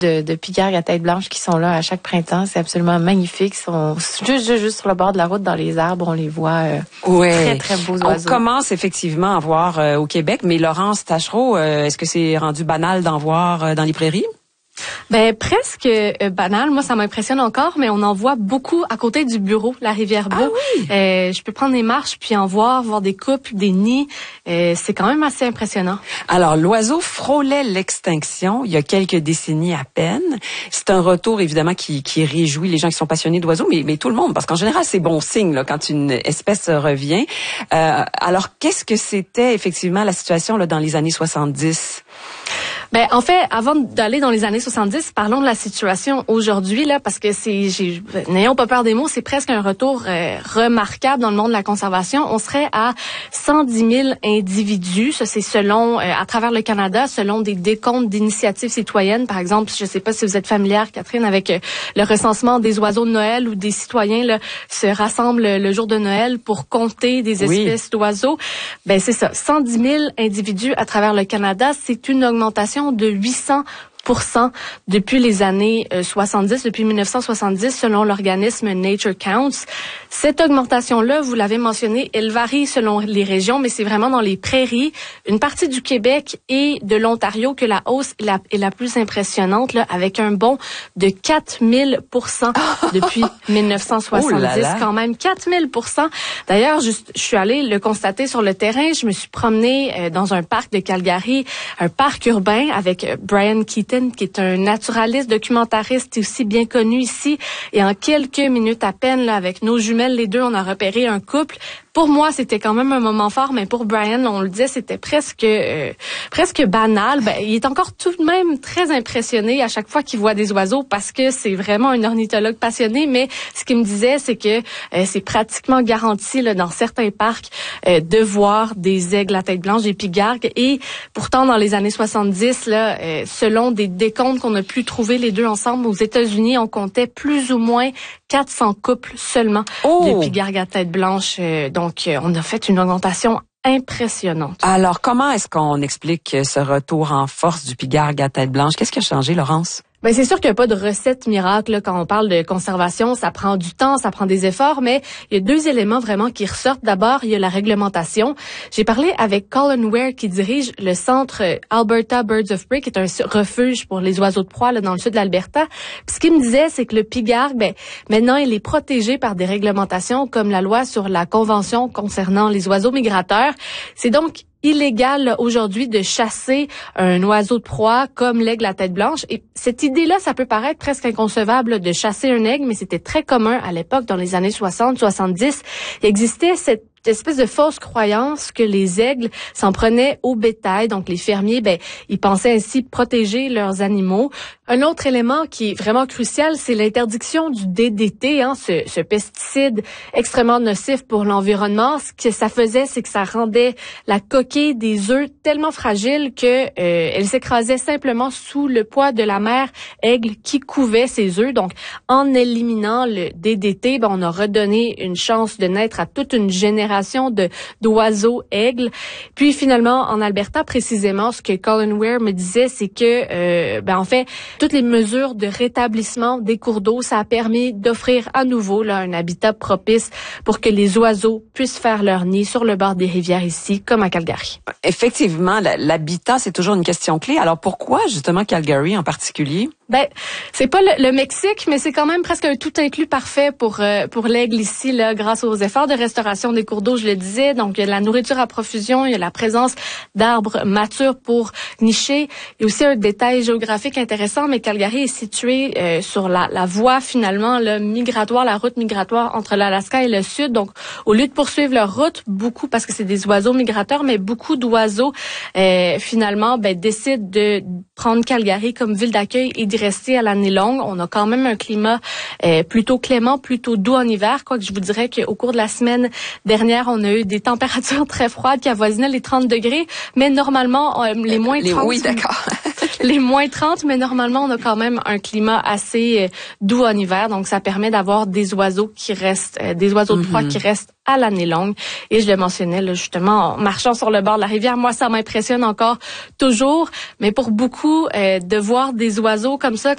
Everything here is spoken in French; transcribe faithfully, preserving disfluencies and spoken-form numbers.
de, de pigargues à tête blanche qui sont là à chaque printemps. C'est absolument magnifique. Ils sont juste, juste, juste sur le bord de la route, dans les arbres. On les voit. Euh, ouais. Très, très beaux oiseaux. On commence effectivement à voir euh, au Québec, mais Laurence Taschereau, euh, est-ce que c'est rendu banal d'en voir euh, dans les prairies? Ben presque euh, banal. Moi, ça m'impressionne encore, mais on en voit beaucoup à côté du bureau, la rivière Beau. Ah oui? Euh, je peux prendre des marches puis en voir, voir des couples, des nids. Euh, c'est quand même assez impressionnant. Alors, l'oiseau frôlait l'extinction il y a quelques décennies à peine. C'est un retour, évidemment, qui, qui réjouit les gens qui sont passionnés d'oiseaux, mais, mais tout le monde, parce qu'en général, c'est bon signe là, quand une espèce revient. Euh, alors, qu'est-ce que c'était effectivement la situation là, dans les années soixante-dix? Ben en fait, avant d'aller dans les années soixante-dix, parlons de la situation aujourd'hui là, parce que c'est, j'ai, n'ayons pas peur des mots, c'est presque un retour euh, remarquable dans le monde de la conservation. On serait à cent dix mille individus, ça c'est selon, euh, à travers le Canada, selon des décomptes d'initiatives citoyennes. Par exemple, je sais pas si vous êtes familière, Catherine, avec euh, le recensement des oiseaux de Noël où des citoyens là se rassemblent le jour de Noël pour compter des espèces oui. d'oiseaux. Ben c'est ça, cent dix mille individus à travers le Canada, c'est une augmentation de huit cents pour cent depuis les années soixante-dix, depuis mille neuf cent soixante-dix, selon l'organisme Nature Counts. Cette augmentation-là, vous l'avez mentionné, elle varie selon les régions, mais c'est vraiment dans les prairies, une partie du Québec et de l'Ontario que la hausse est la, est la plus impressionnante, là, avec un bond de quatre mille pour cent depuis mille neuf cent soixante-dix. Oh là là. Quand même, quatre mille pour cent. D'ailleurs, juste, je suis allée le constater sur le terrain. Je me suis promenée euh, dans un parc de Calgary, un parc urbain avec euh, Brian Keaton, qui est un naturaliste, documentariste et aussi bien connu ici. Et en quelques minutes à peine, là, avec nos jumelles, les deux, on a repéré un couple. Pour moi, c'était quand même un moment fort, mais pour Brian, on le disait, c'était presque euh, presque banal. Ben, il est encore tout de même très impressionné à chaque fois qu'il voit des oiseaux parce que c'est vraiment un ornithologue passionné. Mais ce qu'il me disait, c'est que euh, c'est pratiquement garanti là, dans certains parcs euh, de voir des aigles à tête blanche, des pigargues. Et pourtant, dans les années soixante-dix, là, euh, selon des décomptes qu'on a pu trouver les deux ensemble aux États-Unis, on comptait plus ou moins quatre cents couples seulement oh. de pigargues à tête blanche. Euh, Donc, on a fait une augmentation impressionnante. Alors, comment est-ce qu'on explique ce retour en force du pigargue à tête blanche? Qu'est-ce qui a changé, Laurence? Ben c'est sûr qu'il n'y a pas de recette miracle là, quand on parle de conservation. Ça prend du temps, ça prend des efforts, mais il y a deux éléments vraiment qui ressortent. D'abord, il y a la réglementation. J'ai parlé avec Colin Ware qui dirige le centre Alberta Birds of Prey, qui est un refuge pour les oiseaux de proie là, dans le sud de l'Alberta. Puis ce qu'il me disait, c'est que le pigargue, ben maintenant, il est protégé par des réglementations comme la loi sur la Convention concernant les oiseaux migrateurs. C'est donc illégal aujourd'hui de chasser un oiseau de proie comme l'aigle à tête blanche. Et cette idée-là, ça peut paraître presque inconcevable de chasser un aigle, mais c'était très commun à l'époque, dans les années soixante, soixante-dix. Il existait cette espèce de fausse croyance que les aigles s'en prenaient au bétail. Donc, les fermiers, ben, ils pensaient ainsi protéger leurs animaux. Un autre élément qui est vraiment crucial, c'est l'interdiction du D D T, hein, ce, ce pesticide extrêmement nocif pour l'environnement. Ce que ça faisait, c'est que ça rendait la coquille des œufs tellement fragile que euh, elle s'écrasait simplement sous le poids de la mère aigle qui couvait ses œufs. Donc, en éliminant le D D T, ben, on a redonné une chance de naître à toute une génération de d'oiseaux aigles. Puis finalement, en Alberta, précisément, ce que Colin Ware me disait, c'est que, euh, ben en fait, toutes les mesures de rétablissement des cours d'eau, ça a permis d'offrir à nouveau là un habitat propice pour que les oiseaux puissent faire leur nid sur le bord des rivières ici, comme à Calgary. Effectivement, l'habitat, c'est toujours une question clé. Alors pourquoi justement Calgary en particulier? Ben, c'est pas le, le Mexique, mais c'est quand même presque un tout inclus parfait pour euh, pour l'aigle ici, là, grâce aux efforts de restauration des cours d'eau, je le disais. Donc, il y a de la nourriture à profusion, il y a la présence d'arbres matures pour nicher. Il y a aussi un détail géographique intéressant, mais Calgary est situé euh, sur la, la voie finalement là, migratoire, la route migratoire entre l'Alaska et le sud. Donc, au lieu de poursuivre leur route, beaucoup, parce que c'est des oiseaux migrateurs, mais beaucoup d'oiseaux euh, finalement ben, décident de prendre Calgary comme ville d'accueil et d'y rester à l'année longue. On a quand même un climat euh, plutôt clément, plutôt doux en hiver, quoique je vous dirais qu'au cours de la semaine dernière, on a eu des températures très froides qui avoisinaient les trente degrés, mais normalement, euh, les moins trente. Les, oui, d'accord. les moins trente, mais normalement, on a quand même un climat assez euh, doux en hiver, donc ça permet d'avoir des oiseaux qui restent, euh, des oiseaux de proie mm-hmm. qui restent à l'année longue. Et je le mentionnais là, justement, en marchant sur le bord de la rivière, moi, ça m'impressionne encore toujours, mais pour beaucoup, euh, de voir des oiseaux comme ça,